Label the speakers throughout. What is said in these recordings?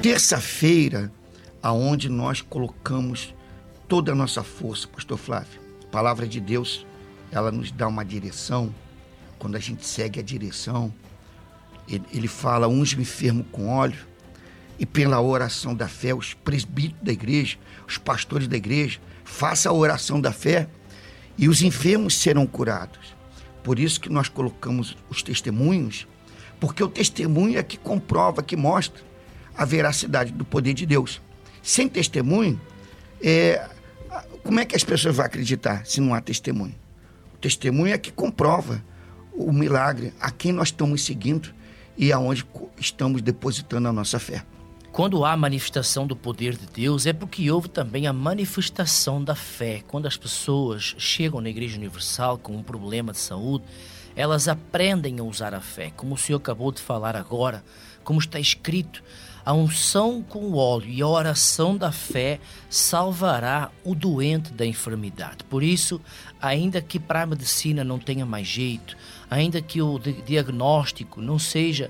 Speaker 1: terça-feira, aonde nós colocamos toda a nossa força, pastor Flávio. A palavra de Deus, ela nos dá uma direção. Quando a gente segue a direção, ele fala: unge o enfermo com óleo, e pela oração da fé, os presbíteros da igreja, os pastores da igreja, faça a oração da fé e os enfermos serão curados. Por isso que nós colocamos os testemunhos, porque o testemunho é que comprova, que mostra a veracidade do poder de Deus. Sem testemunho, como é que as pessoas vão acreditar se não há testemunho? O testemunho é que comprova o milagre, a quem nós estamos seguindo e aonde estamos depositando a nossa fé.
Speaker 2: Quando há manifestação do poder de Deus, é porque houve também a manifestação da fé. Quando as pessoas chegam na Igreja Universal com um problema de saúde, elas aprendem a usar a fé. Como o senhor acabou de falar agora, como está escrito, a unção com o óleo e a oração da fé salvará o doente da enfermidade. Por isso, ainda que para a medicina não tenha mais jeito, ainda que o diagnóstico não seja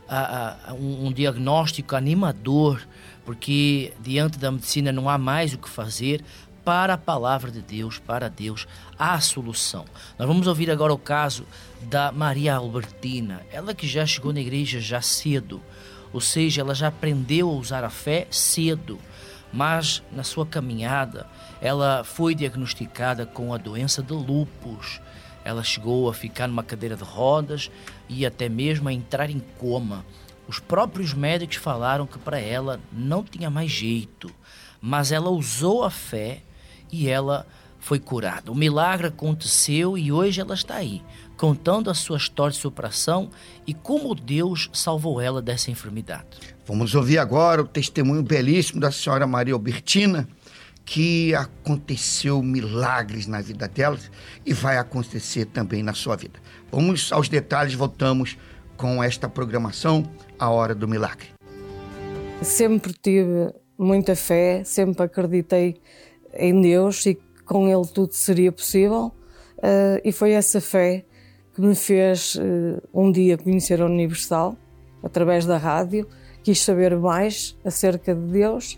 Speaker 2: um diagnóstico animador, porque diante da medicina não há mais o que fazer, para a palavra de Deus, para Deus, há a solução. Nós vamos ouvir agora o caso da Maria Albertina, ela que já chegou na igreja já cedo, ou seja, ela já aprendeu a usar a fé cedo, mas na sua caminhada ela foi diagnosticada com a doença de lúpus. Ela chegou a ficar numa cadeira de rodas e até mesmo a entrar em coma. Os próprios médicos falaram que para ela não tinha mais jeito, mas ela usou a fé e ela foi curada. O milagre aconteceu e hoje ela está aí, contando a sua história de superação e como Deus salvou ela dessa enfermidade.
Speaker 1: Vamos ouvir agora o testemunho belíssimo da senhora Maria Albertina, que aconteceu milagres na vida dela e vai acontecer também na sua vida. Vamos aos detalhes, voltamos com esta programação, A Hora do Milagre.
Speaker 3: Sempre tive muita fé, sempre acreditei em Deus e que com Ele tudo seria possível, e foi essa fé que me fez um dia conhecer a Universal, através da rádio, quis saber mais acerca de Deus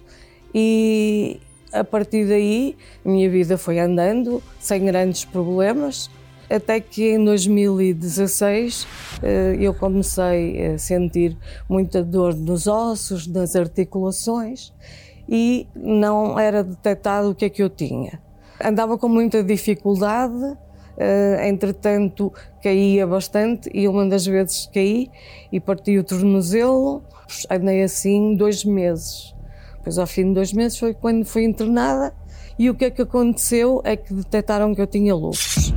Speaker 3: e a partir daí a minha vida foi andando sem grandes problemas, até que em 2016 eu comecei a sentir muita dor nos ossos, nas articulações e não era detectado o que é que eu tinha. Andava com muita dificuldade, entretanto caía bastante e uma das vezes caí e parti o tornozelo, andei assim 2 meses. Depois, ao fim de 2 meses, foi quando fui internada e o que é que aconteceu é que detectaram que eu tinha lúpus.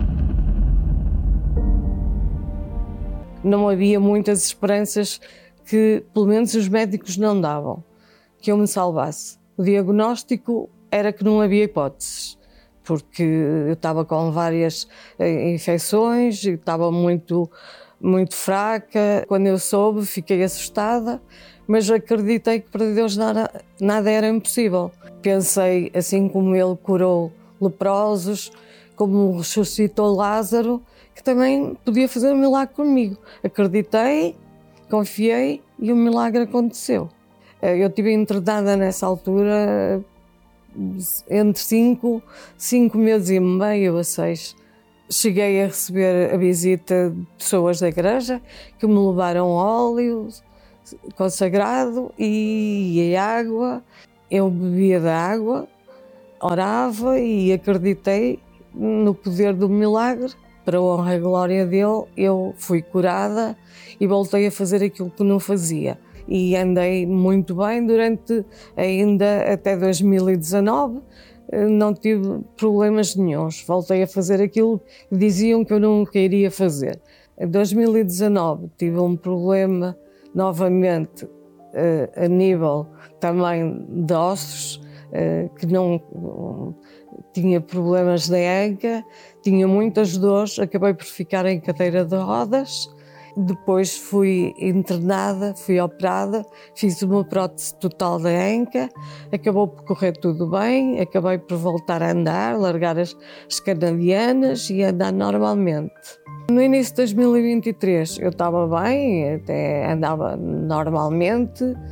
Speaker 3: Não havia muitas esperanças que, pelo menos, os médicos não davam, que eu me salvasse. O diagnóstico era que não havia hipóteses, porque eu estava com várias infecções e estava muito fraca. Quando eu soube, fiquei assustada, mas acreditei que para Deus nada era impossível. Pensei, assim como Ele curou leprosos, como ressuscitou Lázaro, que também podia fazer um milagre comigo. Acreditei, confiei e o milagre aconteceu. Eu estive internada nessa altura entre 5 meses e meio a 6. Cheguei a receber a visita de pessoas da igreja que me levaram óleo consagrado e a água. Eu bebia da água, orava e acreditei no poder do milagre. Para a honra e glória dele, eu fui curada e voltei a fazer aquilo que não fazia. E andei muito bem durante ainda até 2019, não tive problemas nenhuns. Voltei a fazer aquilo que diziam que eu nunca iria fazer. Em 2019 tive um problema novamente a nível também de ossos, que não tinha problemas da anca, tinha muitas dores, acabei por ficar em cadeira de rodas. Depois fui internada, fui operada, fiz uma prótese total da anca, acabou por correr tudo bem, acabei por voltar a andar, largar as canadianas e andar normalmente. No início de 2023 eu estava bem, até andava normalmente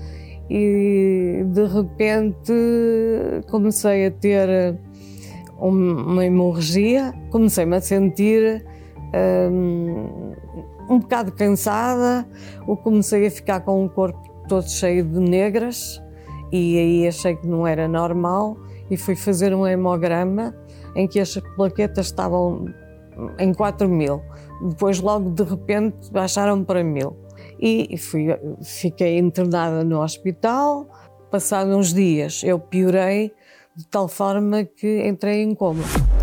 Speaker 3: e de repente comecei a ter uma hemorragia, comecei-me a sentir um bocado cansada, comecei a ficar com o corpo todo cheio de negras e aí achei que não era normal e fui fazer um hemograma em que as plaquetas estavam em 4.000. Depois logo de repente baixaram para 1.000 e fiquei internada no hospital. Passados uns dias eu piorei de tal forma que entrei em coma.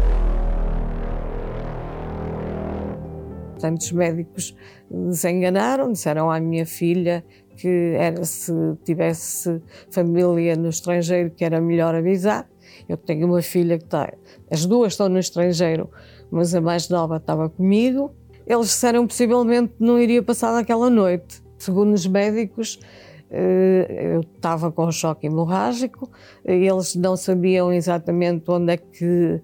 Speaker 3: Portanto, os médicos se enganaram, disseram à minha filha que se tivesse família no estrangeiro que era melhor avisar. Eu tenho uma filha que está, as duas estão no estrangeiro, mas a mais nova estava comigo. Eles disseram que possivelmente não iria passar daquela noite. Segundo os médicos, eu estava com choque hemorrágico, eles não sabiam exatamente onde é que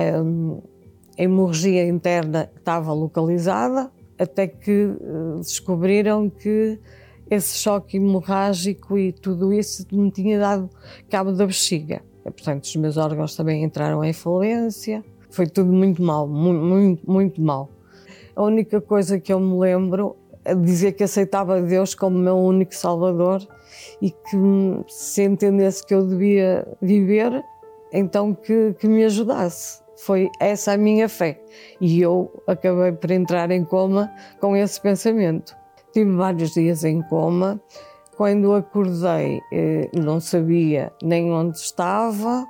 Speaker 3: a hemorragia interna estava localizada, até que descobriram que esse choque hemorrágico e tudo isso me tinha dado cabo da bexiga. Portanto, os meus órgãos também entraram em falência. Foi tudo muito mal, muito mal. A única coisa que eu me lembro é dizer que aceitava Deus como meu único Salvador e que se entendesse que eu devia viver, então que me ajudasse. Foi essa a minha fé e eu acabei por entrar em coma com esse pensamento. Tive vários dias em coma. Quando acordei, não sabia nem onde estava,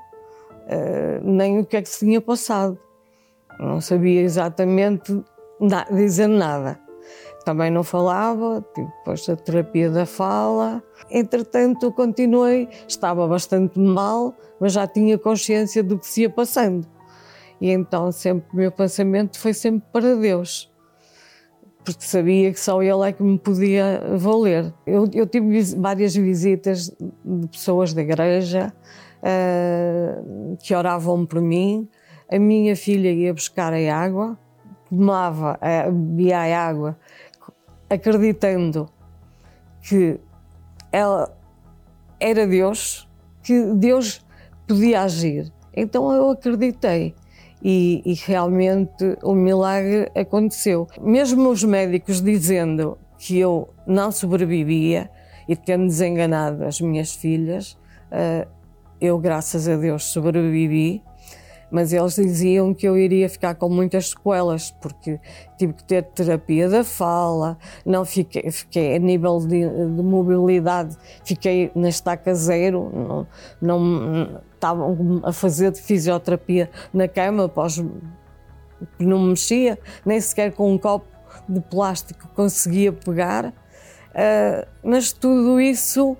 Speaker 3: nem o que é que se tinha passado. Não sabia exatamente dizer nada. Também não falava, tive depois a terapia da fala. Entretanto, continuei, estava bastante mal, mas já tinha consciência do que se ia passando. E então sempre o meu pensamento foi sempre para Deus, porque sabia que só Ele é que me podia valer. Eu tive várias visitas de pessoas da igreja que oravam por mim. A minha filha ia buscar a água, bebia a água, acreditando que ela era Deus, que Deus podia agir. Então eu acreditei. E realmente o milagre aconteceu. Mesmo os médicos dizendo que eu não sobrevivia e tendo desenganado as minhas filhas, eu, graças a Deus, sobrevivi, mas eles diziam que eu iria ficar com muitas sequelas, porque tive que ter terapia da fala, não fiquei a nível de mobilidade, fiquei na estaca zero, não estavam a fazer de fisioterapia na cama, não me mexia, nem sequer com um copo de plástico conseguia pegar, mas tudo isso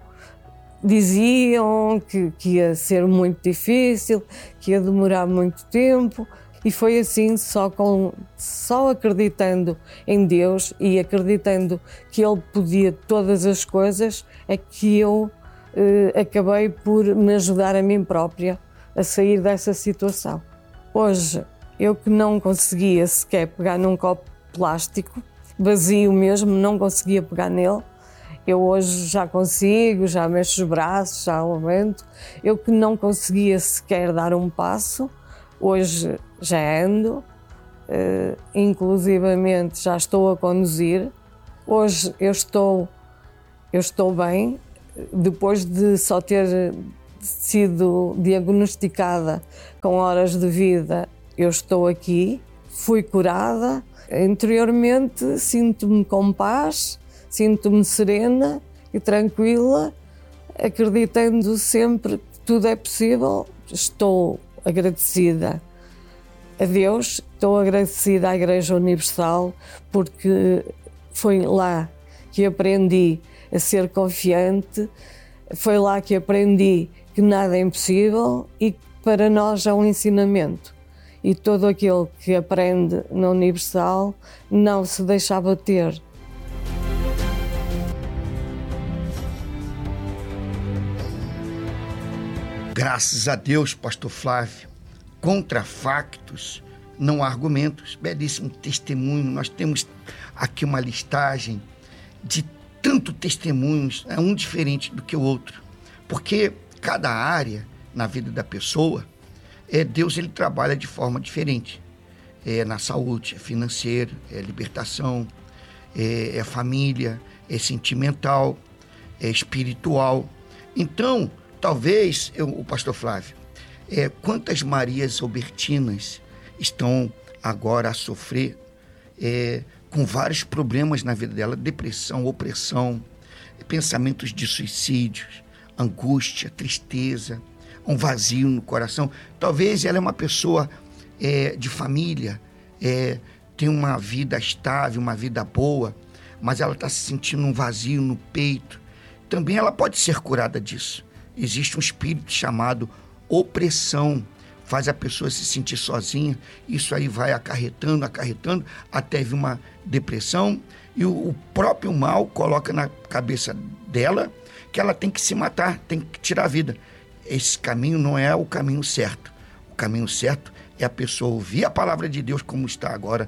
Speaker 3: diziam que ia ser muito difícil, que ia demorar muito tempo, e foi assim, só acreditando em Deus e acreditando que Ele podia todas as coisas, é que eu acabei por me ajudar a mim própria a sair dessa situação. Hoje, eu que não conseguia sequer pegar num copo de plástico, vazio mesmo, não conseguia pegar nele, eu hoje já consigo, já mexo os braços, já levanto. Eu que não conseguia sequer dar um passo, hoje já ando, inclusivamente já estou a conduzir. Hoje eu estou bem, depois de só ter sido diagnosticada com horas de vida, eu estou aqui, fui curada. Interiormente sinto-me com paz, sinto-me serena e tranquila, acreditando sempre que tudo é possível. Estou agradecida a Deus, estou agradecida à Igreja Universal, porque foi lá que aprendi a ser confiante, foi lá que aprendi que nada é impossível e que para nós é um ensinamento. E todo aquele que aprende na Universal não se deixa abater.
Speaker 1: Graças a Deus, pastor Flávio, contra factos, não há argumentos. Belíssimo testemunho. Nós temos aqui uma listagem de tanto testemunhos, é um diferente do que o outro. Porque cada área na vida da pessoa, Deus ele trabalha de forma diferente. Na saúde, é financeiro, é libertação, é família, é sentimental, é espiritual. Então, talvez, o pastor Flávio, quantas Marias Albertinas estão agora a sofrer com vários problemas na vida dela, depressão, opressão, pensamentos de suicídios, angústia, tristeza, um vazio no coração. Talvez ela é uma pessoa de família, tem uma vida estável, uma vida boa, mas ela está se sentindo um vazio no peito. Também ela pode ser curada disso. Existe um espírito chamado opressão, faz a pessoa se sentir sozinha, isso aí vai acarretando, até vir uma depressão, e o próprio mal coloca na cabeça dela que ela tem que se matar, tem que tirar a vida. Esse caminho não é o caminho certo. O caminho certo é a pessoa ouvir a palavra de Deus, como está agora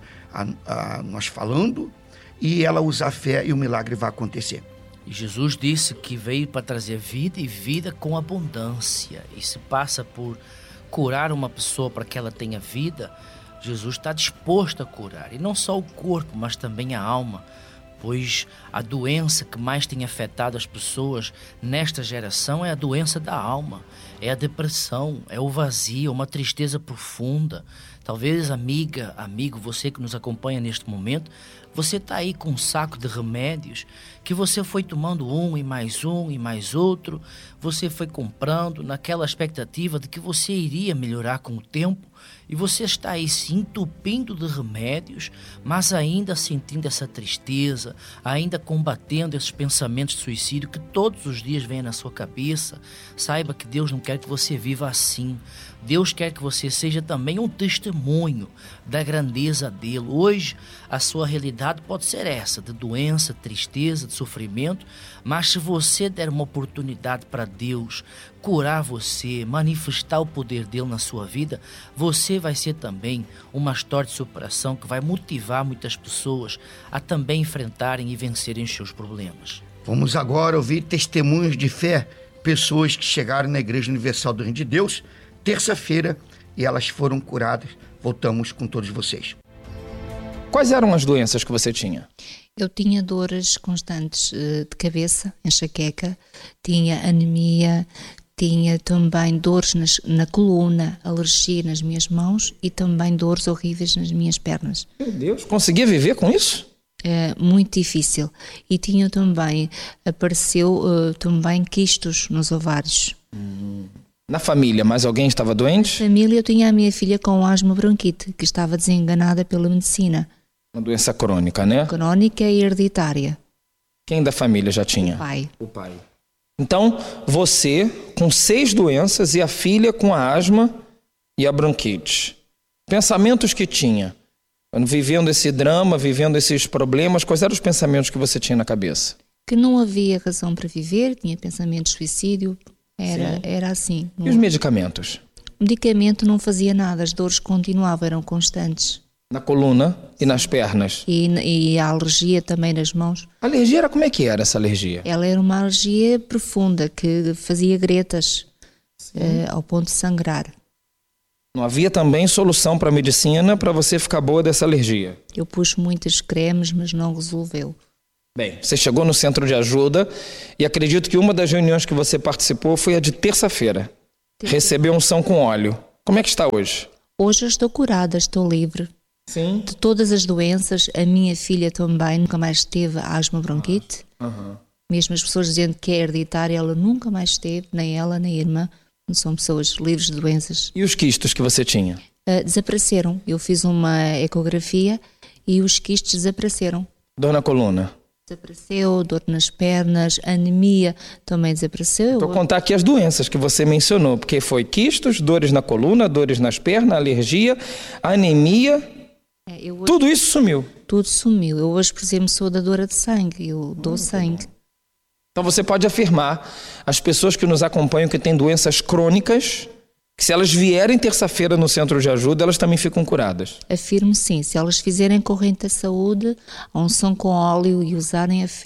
Speaker 1: nós falando, e ela usar a fé e o milagre vai acontecer.
Speaker 2: E Jesus disse que veio para trazer vida e vida com abundância. E se passa por curar uma pessoa para que ela tenha vida, Jesus está disposto a curar. E não só o corpo, mas também a alma. Pois a doença que mais tem afetado as pessoas nesta geração é a doença da alma. É a depressão, é o vazio, uma tristeza profunda. Talvez, amiga, amigo, você que nos acompanha neste momento, você está aí com um saco de remédios que você foi tomando um e mais outro. Você foi comprando naquela expectativa de que você iria melhorar com o tempo. E você está aí se entupindo de remédios, mas ainda sentindo essa tristeza, ainda combatendo esses pensamentos de suicídio que todos os dias vêm na sua cabeça. Saiba que Deus não quer que você viva assim. Deus quer que você seja também um testemunho da grandeza dele. Hoje, a sua realidade pode ser essa, de doença, tristeza, de sofrimento, mas se você der uma oportunidade para Deus curar você, manifestar o poder dele na sua vida, você vai ser também uma história de superação que vai motivar muitas pessoas a também enfrentarem e vencerem os seus problemas.
Speaker 1: Vamos agora ouvir testemunhos de fé, pessoas que chegaram na Igreja Universal do Reino de Deus, terça-feira, e elas foram curadas. Voltamos com todos vocês.
Speaker 4: Quais eram as doenças que você tinha?
Speaker 5: Eu tinha dores constantes de cabeça, enxaqueca, tinha anemia, tinha também dores na coluna, alergia nas minhas mãos e também dores horríveis nas minhas pernas.
Speaker 4: Meu Deus, conseguia viver com isso?
Speaker 5: É muito difícil. E tinha também, apareceu também quistos nos ovários.
Speaker 4: Na família, mais alguém estava doente?
Speaker 5: Na família eu tinha a minha filha com asma bronquite, que estava desenganada pela medicina.
Speaker 4: Uma doença crônica, né?
Speaker 5: Crônica e hereditária.
Speaker 4: Quem da família já tinha?
Speaker 5: O pai.
Speaker 4: Então, você com 6 doenças e a filha com a asma e a bronquite. Pensamentos que tinha? Vivendo esse drama, vivendo esses problemas, quais eram os pensamentos que você tinha na cabeça?
Speaker 5: Que não havia razão para viver, tinha pensamentos de suicídio, era assim.
Speaker 4: E os medicamentos?
Speaker 5: O medicamento não fazia nada, as dores continuavam, eram constantes.
Speaker 4: Na coluna e nas pernas?
Speaker 5: E a alergia também nas mãos.
Speaker 4: A alergia era, como é que era essa alergia?
Speaker 5: Ela era uma alergia profunda, que fazia gretas ao ponto de sangrar.
Speaker 4: Não havia também solução para a medicina para você ficar boa dessa alergia?
Speaker 5: Eu pus muitos cremes, mas não resolveu.
Speaker 4: Bem, você chegou no centro de ajuda e acredito que uma das reuniões que você participou foi a de terça-feira. Recebeu unção com óleo. Como é que está hoje?
Speaker 5: Hoje eu estou curada, estou livre.
Speaker 4: Sim.
Speaker 5: De todas as doenças, a minha filha também nunca mais teve asma bronquite. Mesmo as pessoas dizendo que é hereditária, ela nunca mais teve, nem ela, nem a irmã. São pessoas livres de doenças.
Speaker 4: E os quistos que você tinha?
Speaker 5: Desapareceram. Eu fiz uma ecografia e os quistos desapareceram.
Speaker 4: Dor na coluna?
Speaker 5: Desapareceu, dor nas pernas, anemia também desapareceu.
Speaker 4: Vou contar aqui as doenças que você mencionou, porque foi quistos, dores na coluna, dores nas pernas, alergia, anemia, tudo isso sumiu.
Speaker 5: Tudo sumiu. Eu hoje, por exemplo, sou dadora de sangue, eu dou sangue.
Speaker 4: Então você pode afirmar, as pessoas que nos acompanham que têm doenças crônicas, que se elas vierem terça-feira no centro de ajuda, elas também ficam curadas.
Speaker 5: Afirmo sim, se elas fizerem corrente da saúde, a unção com óleo e usarem a fé,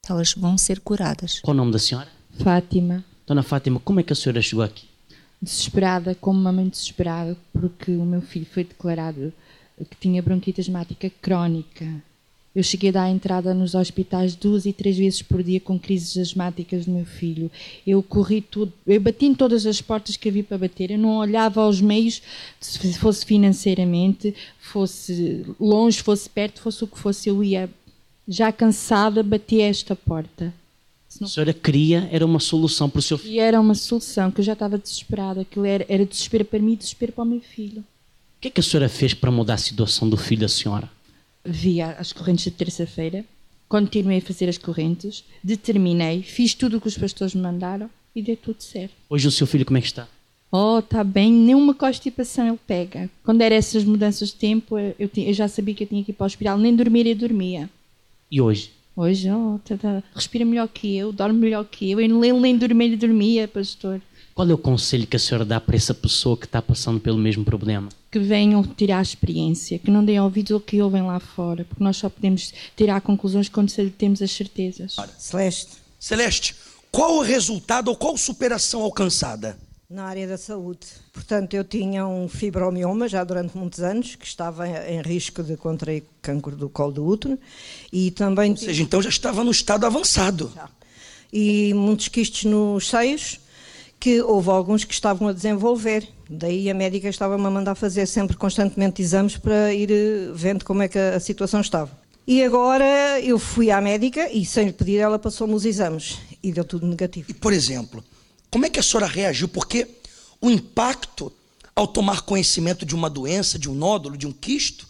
Speaker 5: Elas vão ser curadas.
Speaker 6: Qual o nome da senhora?
Speaker 7: Fátima.
Speaker 6: Dona Fátima, como é que a senhora chegou aqui?
Speaker 7: Desesperada, como uma mãe desesperada, porque o meu filho foi declarado que tinha bronquite asmática crónica. Eu cheguei a dar entrada nos hospitais 2 e 3 vezes por dia com crises asmáticas do meu filho. Eu corri tudo, eu bati em todas as portas que havia para bater. Eu não olhava aos meios, se fosse financeiramente, fosse longe, fosse perto, fosse o que fosse. Eu ia, já cansada, bati a esta porta.
Speaker 6: A senhora queria, era uma solução para o seu filho?
Speaker 7: E era uma solução, que eu já estava desesperada. Aquilo era desespero para mim e desespero para o meu filho.
Speaker 6: O que é que a senhora fez para mudar a situação do filho da senhora?
Speaker 7: Vi as correntes de terça-feira, continuei a fazer as correntes, determinei, fiz tudo o que os pastores me mandaram e deu tudo certo.
Speaker 6: Hoje o seu filho como é que está?
Speaker 7: Oh, está bem, nenhuma constipação ele pega. Quando eram essas mudanças de tempo, eu já sabia que eu tinha que ir para o hospital, nem dormir eu dormia.
Speaker 6: E hoje?
Speaker 7: Hoje, respira melhor que eu, dorme melhor que eu, ele nem dormir dormia, pastor.
Speaker 6: Qual é o conselho que a senhora dá para essa pessoa que está passando pelo mesmo problema?
Speaker 7: Que venham tirar a experiência, que não deem ouvidos ao que ouvem lá fora, porque nós só podemos tirar conclusões quando temos as certezas.
Speaker 8: Celeste, qual o resultado ou qual superação alcançada?
Speaker 9: Na área da saúde. Portanto, eu tinha um fibromioma já durante muitos anos, que estava em risco de contrair cancro do colo do útero. E também
Speaker 8: Ou seja, então já estava no estado avançado.
Speaker 9: Já. E muitos quistes nos seios, que houve alguns que estavam a desenvolver. Daí a médica estava-me a mandar fazer sempre constantemente exames para ir vendo como é que a situação estava. E agora eu fui à médica e, sem lhe pedir, ela passou-me os exames e deu tudo negativo.
Speaker 8: E, por exemplo, como é que a senhora reagiu? Porque o impacto ao tomar conhecimento de uma doença, de um nódulo, de um quisto,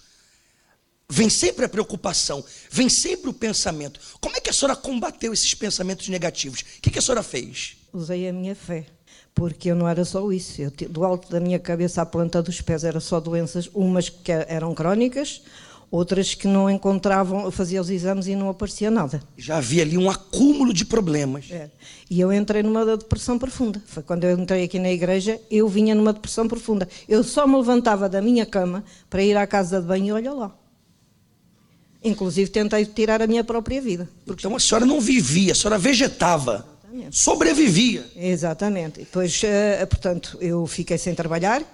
Speaker 8: vem sempre a preocupação, vem sempre o pensamento. Como é que a senhora combateu esses pensamentos negativos? O que a senhora fez?
Speaker 9: Usei a minha fé. Porque eu não era só isso, do alto da minha cabeça à planta dos pés era só doenças, umas que eram crónicas, outras que não encontravam, eu fazia os exames e não aparecia nada.
Speaker 8: Já havia ali um acúmulo de problemas.
Speaker 9: E eu entrei numa depressão profunda. Foi quando eu entrei aqui na igreja, eu vinha numa depressão profunda. Eu só me levantava da minha cama para ir à casa de banho e olha lá. Inclusive tentei tirar a minha própria vida.
Speaker 8: Então a senhora não vivia, a senhora vegetava. Sobrevivia.
Speaker 9: Exatamente. Depois, portanto, eu fiquei sem trabalhar.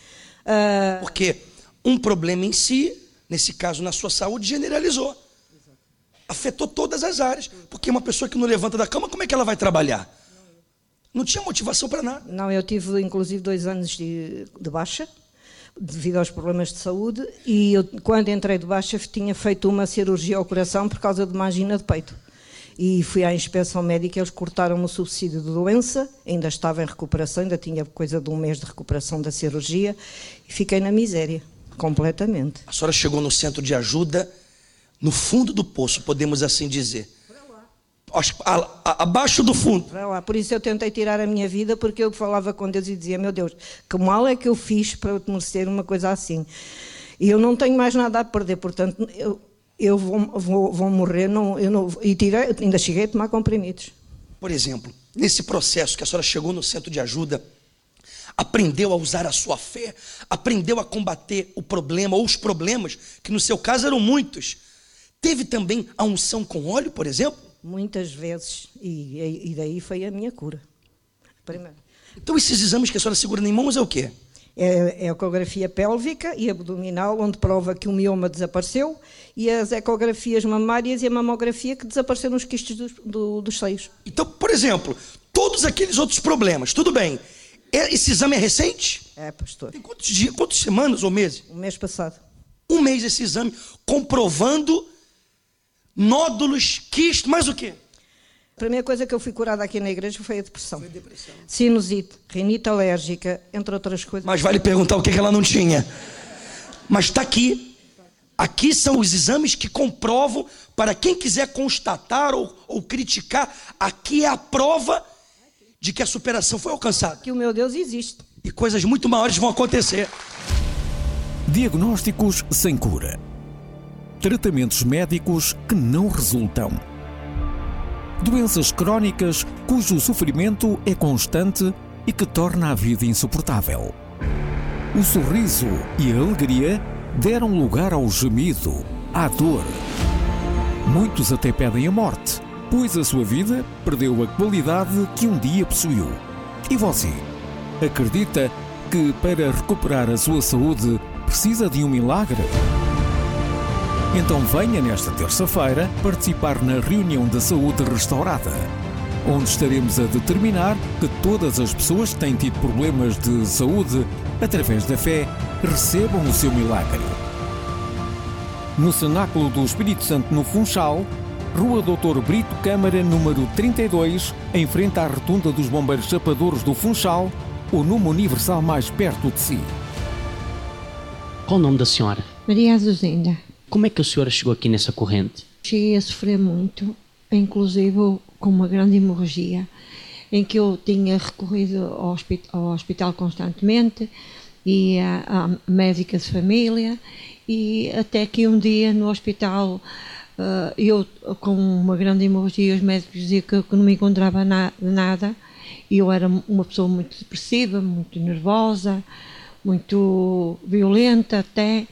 Speaker 8: Porque um problema em si, nesse caso na sua saúde, generalizou. Afetou todas as áreas. Porque uma pessoa que não levanta da cama, como é que ela vai trabalhar? Não tinha motivação para nada.
Speaker 9: Não, eu tive inclusive 2 anos de baixa, devido aos problemas de saúde. E eu, quando entrei de baixa, tinha feito uma cirurgia ao coração por causa de uma angina de peito. E fui à inspeção médica, eles cortaram-me o subsídio de doença, ainda estava em recuperação, ainda tinha coisa de 1 mês de recuperação da cirurgia, e fiquei na miséria, completamente.
Speaker 8: A senhora chegou no centro de ajuda, no fundo do poço, podemos assim dizer. Para lá. Abaixo do fundo.
Speaker 9: Para lá. Por isso eu tentei tirar a minha vida, porque eu falava com Deus e dizia, meu Deus, que mal é que eu fiz para eu merecer uma coisa assim? E eu não tenho mais nada a perder, portanto... Eu vou morrer, ainda cheguei a tomar comprimidos.
Speaker 8: Por exemplo, nesse processo que a senhora chegou no centro de ajuda, aprendeu a usar a sua fé, aprendeu a combater o problema ou os problemas, que no seu caso eram muitos. Teve também a unção com óleo, por exemplo?
Speaker 9: Muitas vezes, e daí foi a minha cura. Primeiro.
Speaker 8: Então esses exames que a senhora segura em mãos é o quê?
Speaker 9: É a ecografia pélvica e abdominal, onde prova que o mioma desapareceu, e as ecografias mamárias e a mamografia que desapareceram os quistes dos seios.
Speaker 8: Então, por exemplo, todos aqueles outros problemas, tudo bem. Esse exame é recente?
Speaker 9: É, pastor.
Speaker 8: Tem quantos dias, quantas semanas ou meses?
Speaker 9: Um mês passado.
Speaker 8: 1 mês esse exame, comprovando nódulos, quistes, mais o quê?
Speaker 9: A primeira coisa que eu fui curada aqui na igreja foi a depressão. Sinusite, rinite alérgica, entre outras coisas.
Speaker 8: Mas vale perguntar o que ela não tinha. Mas está aqui. Aqui são os exames que comprovam, para quem quiser constatar ou criticar, aqui é a prova de que a superação foi alcançada.
Speaker 9: Que o meu Deus existe.
Speaker 8: E coisas muito maiores vão acontecer.
Speaker 10: Diagnósticos sem cura. Tratamentos médicos que não resultam. Doenças crónicas cujo sofrimento é constante e que torna a vida insuportável. O sorriso e a alegria deram lugar ao gemido, à dor. Muitos até pedem a morte, Depois a sua vida perdeu a qualidade que um dia possuiu. E você? Acredita que para recuperar a sua saúde precisa de um milagre? Então venha nesta terça-feira participar na reunião da saúde restaurada, onde estaremos a determinar que todas as pessoas que têm tido problemas de saúde, através da fé, recebam o seu milagre. No Cenáculo do Espírito Santo, no Funchal, Rua Dr. Brito Câmara, número 32, em frente à Rotunda dos Bombeiros Chapadores do Funchal, o nome universal mais perto de si.
Speaker 6: Qual o nome da senhora?
Speaker 11: Maria Azuzinda.
Speaker 6: Como é que a senhora chegou aqui nessa corrente?
Speaker 11: Cheguei a sofrer muito, inclusive com uma grande hemorragia, em que eu tinha recorrido ao hospital constantemente, e à médica de família, e até que um dia no hospital, eu com uma grande hemorragia, os médicos diziam que não me encontrava nada, e eu era uma pessoa muito depressiva, muito nervosa, muito violenta até,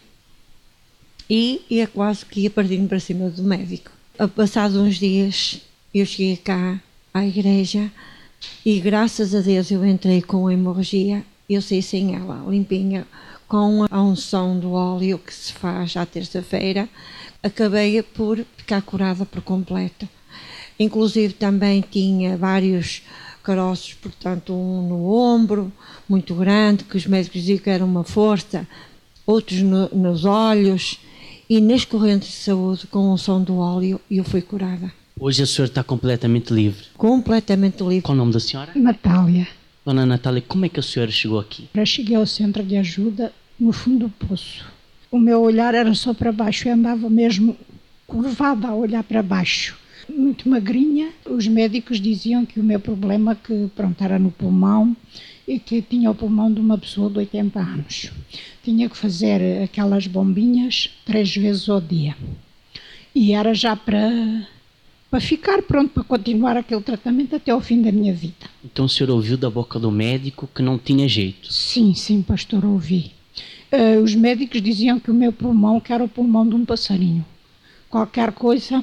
Speaker 11: e ia quase que ia partir-me para cima do médico. Passados uns dias, eu cheguei cá à igreja e graças a Deus eu entrei com a hemorragia, eu saí sem ela, limpinha, com a unção do óleo que se faz à terça-feira, acabei por ficar curada por completo. Inclusive também tinha vários caroços, portanto um no ombro, muito grande, que os médicos diziam que era uma força, outros nos olhos, e nas correntes de saúde, com a unção do óleo, eu fui curada.
Speaker 6: Hoje a senhora está completamente livre?
Speaker 11: Completamente livre.
Speaker 6: Qual o nome da senhora?
Speaker 12: Natália.
Speaker 6: Dona Natália, como é que a senhora chegou aqui?
Speaker 12: Eu cheguei ao centro de ajuda no fundo do poço. O meu olhar era só para baixo, eu andava mesmo curvada a olhar para baixo. Muito magrinha. Os médicos diziam que o meu problema era no pulmão e que tinha o pulmão de uma pessoa de 80 anos. Tinha que fazer aquelas bombinhas 3 vezes ao dia. E era já para ficar pronto para continuar aquele tratamento até ao fim da minha vida.
Speaker 6: Então o senhor ouviu da boca do médico que não tinha jeito?
Speaker 12: Sim, pastor, ouvi. Os médicos diziam que o meu pulmão que era o pulmão de um passarinho. Qualquer coisa,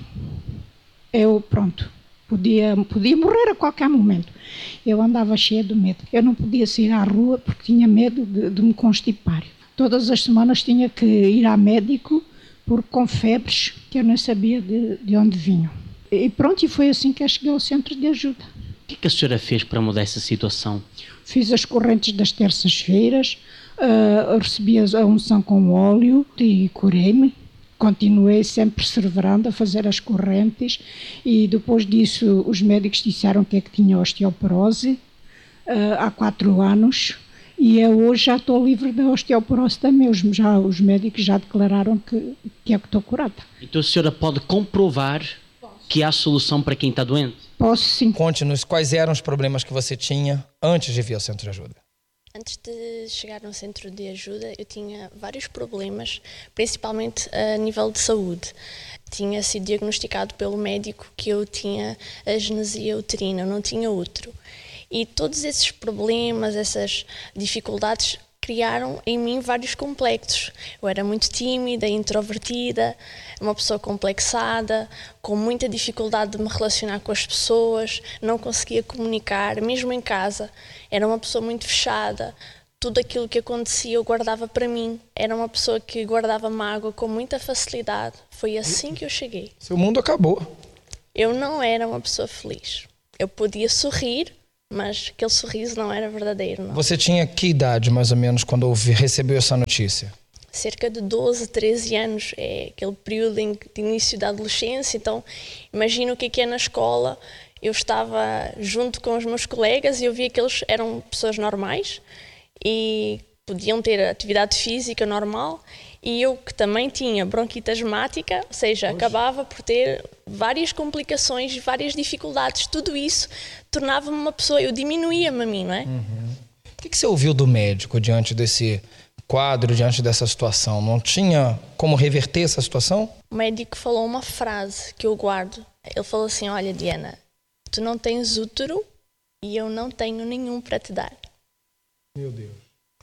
Speaker 12: eu podia morrer a qualquer momento. Eu andava cheia de medo. Eu não podia sair à rua porque tinha medo de me constipar. Todas as semanas tinha que ir ao médico com febres que eu não sabia de onde vinham. E foi assim que eu cheguei ao centro de ajuda.
Speaker 6: O que a senhora fez para mudar essa situação?
Speaker 12: Fiz as correntes das terças-feiras, recebi a unção com óleo e curei-me. Continuei sempre perseverando a fazer as correntes e depois disso os médicos disseram que tinha osteoporose há 4 anos e eu hoje já estou livre da osteoporose também. Os médicos já declararam que estou curada.
Speaker 6: Então a senhora pode comprovar que há solução para quem está doente?
Speaker 12: Posso, sim.
Speaker 4: Conte-nos quais eram os problemas que você tinha antes de vir ao centro de ajuda.
Speaker 13: Antes de chegar no centro de ajuda, eu tinha vários problemas, principalmente a nível de saúde. Tinha sido diagnosticado pelo médico que eu tinha agenesia uterina, eu não tinha útero. E todos esses problemas, essas dificuldades, criaram em mim vários complexos. Eu era muito tímida, introvertida, uma pessoa complexada, com muita dificuldade de me relacionar com as pessoas, não conseguia comunicar, mesmo em casa. Era uma pessoa muito fechada, tudo aquilo que acontecia eu guardava para mim. Era uma pessoa que guardava mágoa com muita facilidade. Foi assim que eu cheguei.
Speaker 4: Seu mundo acabou.
Speaker 13: Eu não era uma pessoa feliz. Eu podia sorrir, mas aquele sorriso não era verdadeiro. Não.
Speaker 4: Você tinha que idade, mais ou menos, quando recebeu essa notícia?
Speaker 13: Cerca de 12, 13 anos. É aquele período de início da adolescência. Então, imagino o que é na escola. Eu estava junto com os meus colegas e eu via que eles eram pessoas normais e podiam ter atividade física normal. E eu que também tinha bronquite asmática, ou seja, acabava por ter várias complicações, várias dificuldades. Tudo isso tornava-me uma pessoa, eu diminuía-me a mim, não é?
Speaker 4: Uhum. O que você ouviu do médico diante desse quadro, diante dessa situação? Não tinha como reverter essa situação?
Speaker 13: O médico falou uma frase que eu guardo. Ele falou assim, olha Diana, tu não tens útero e eu não tenho nenhum para te dar.
Speaker 4: Meu Deus.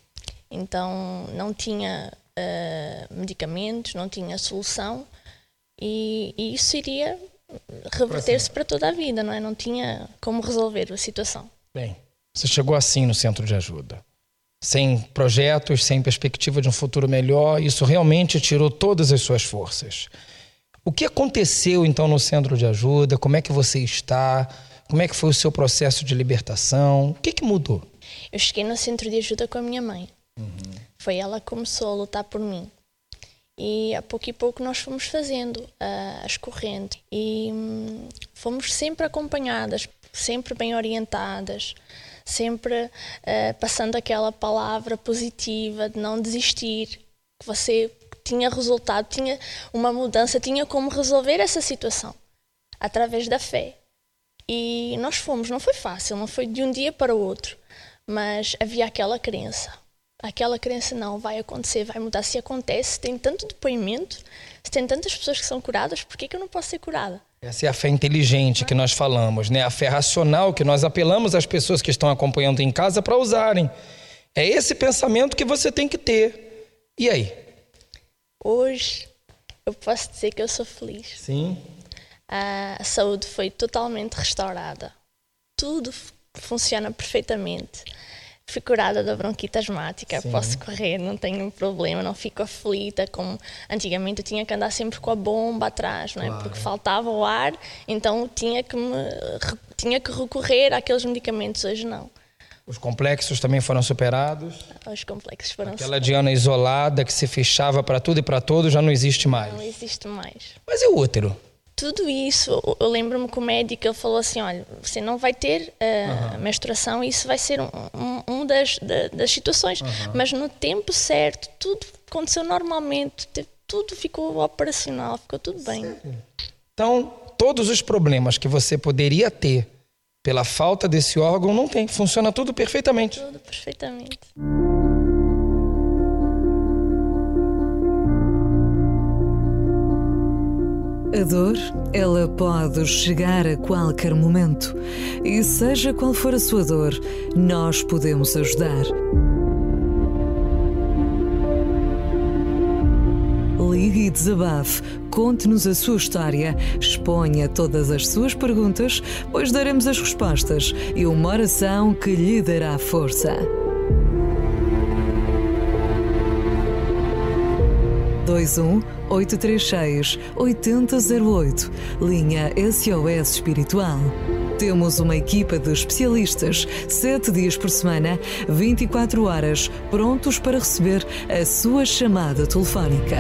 Speaker 13: Então não tinha medicamentos, não tinha solução e isso iria reverter-se para toda a vida, não é? Não tinha como resolver a situação.
Speaker 4: Bem, você chegou assim no centro de ajuda, sem projetos, sem perspectiva de um futuro melhor, isso realmente tirou todas as suas forças. O que aconteceu então no centro de ajuda? Como é que você está? Como é que foi o seu processo de libertação? O que mudou?
Speaker 13: Eu cheguei no centro de ajuda com a minha mãe. Foi ela que começou a lutar por mim. E a pouco e pouco nós fomos fazendo as correntes. E fomos sempre acompanhadas, sempre bem orientadas, sempre passando aquela palavra positiva de não desistir, que você tinha resultado, tinha uma mudança, tinha como resolver essa situação, através da fé. E nós fomos, não foi fácil, não foi de um dia para o outro, mas havia aquela crença não, vai acontecer, vai mudar. Se acontece, se tem tanto depoimento, se tem tantas pessoas que são curadas, por que eu não posso ser curada?
Speaker 4: Essa é a fé inteligente que nós falamos, né? A fé racional que nós apelamos às pessoas que estão acompanhando em casa para usarem. É esse pensamento que você tem que ter. E aí?
Speaker 13: Hoje, eu posso dizer que eu sou feliz.
Speaker 4: Sim.
Speaker 13: A saúde foi totalmente restaurada. Tudo funciona perfeitamente. Fui curada da bronquite asmática, sim. Posso correr, não tenho problema, não fico aflita, como antigamente eu tinha que andar sempre com a bomba atrás, não é? Claro. Porque faltava o ar, então tinha que recorrer àqueles medicamentos. Hoje não.
Speaker 4: Os complexos também foram superados?
Speaker 13: Os complexos foram superados.
Speaker 4: Aquela Diana isolada que se fechava para tudo e para todos já não existe mais?
Speaker 13: Não existe mais.
Speaker 4: Mas e o útero?
Speaker 13: Tudo isso, eu lembro-me que o médico ele falou assim, olha, você não vai ter a menstruação, isso vai ser um das situações, mas no tempo certo, tudo aconteceu normalmente, tudo ficou operacional, ficou tudo bem.
Speaker 4: Então, todos os problemas que você poderia ter pela falta desse órgão, não tem, funciona tudo perfeitamente.
Speaker 13: Tudo perfeitamente.
Speaker 14: A dor, ela pode chegar a qualquer momento. E seja qual for a sua dor, nós podemos ajudar. Ligue e desabafe, conte-nos a sua história, exponha todas as suas perguntas, pois daremos as respostas e uma oração que lhe dará força. 21-836-8008, linha SOS Espiritual. Temos uma equipa de especialistas, 7 dias por semana, 24 horas, prontos para receber a sua chamada telefónica.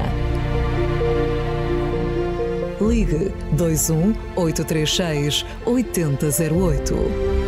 Speaker 14: Ligue 21-836-8008.